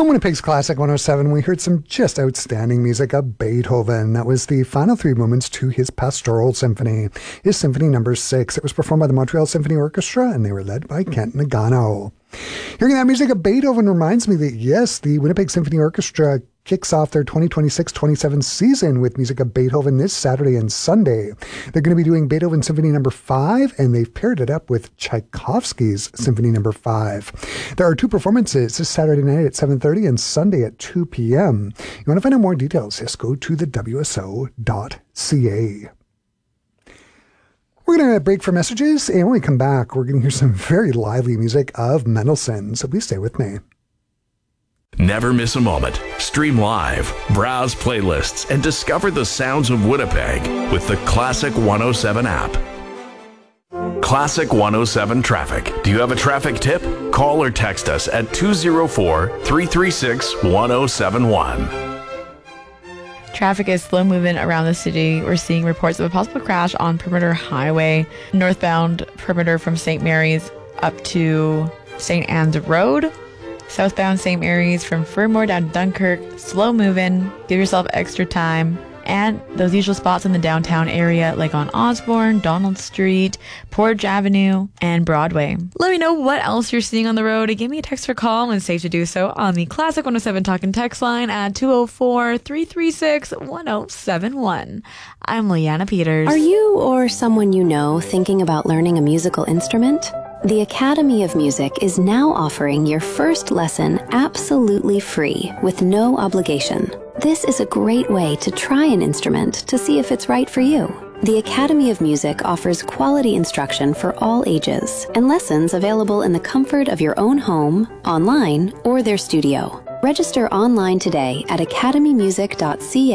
On Winnipeg's Classic 107, we heard some just outstanding music of Beethoven. That was the final three movements to his Pastoral Symphony, his Symphony No. 6. It was performed by the Montreal Symphony Orchestra, and they were led by Kent Nagano. Hearing that music of Beethoven reminds me that, yes, the Winnipeg Symphony Orchestra kicks off their 2026-27 season with music of Beethoven this Saturday and Sunday. They're going to be doing Beethoven Symphony No. 5, and they've paired it up with Tchaikovsky's Symphony No. 5. There are two performances this Saturday night at 7:30 and Sunday at 2 p.m. You want to find out more details, just go to the WSO.ca. We're going to break for messages, and when we come back, we're going to hear some very lively music of Mendelssohn, so please stay with me. Never miss a moment. Stream live, browse playlists, and discover the sounds of Winnipeg with the Classic 107 app. Classic 107 Traffic. Do you have a traffic tip? Call or text us at 204-336-1071. Traffic is slow moving around the city. We're seeing reports of a possible crash on Perimeter Highway, northbound Perimeter from St. Mary's up to St. Anne's Road. Southbound St. Mary's from Fermor down to Dunkirk, slow moving. Give yourself extra time. And those usual spots in the downtown area, like on Osborne, Donald Street, Portage Avenue, and Broadway. Let me know what else you're seeing on the road. Give me a text or call when it's safe to do so on the Classic 107 Talk and Text line at 204-336-1071. I'm Leanna Peters. Are you or someone you know thinking about learning a musical instrument? The Academy of Music is now offering your first lesson absolutely free with no obligation. This is a great way to try an instrument to see if it's right for you. The Academy of Music offers quality instruction for all ages and lessons available in the comfort of your own home, online, or their studio. Register online today at academymusic.ca